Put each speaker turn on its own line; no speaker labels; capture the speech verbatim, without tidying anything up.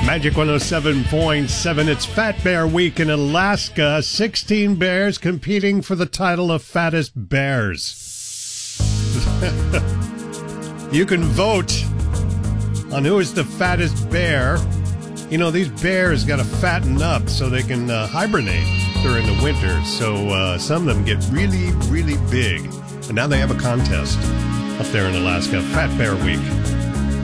Magic one oh seven point seven. It's Fat Bear Week in Alaska. sixteen bears competing for the title of fattest bears. You can vote on who is the fattest bear. You know, these bears got to fatten up so they can uh, hibernate during the winter. So uh, some of them get really, really big. And now they have a contest up there in Alaska. Fat Bear Week.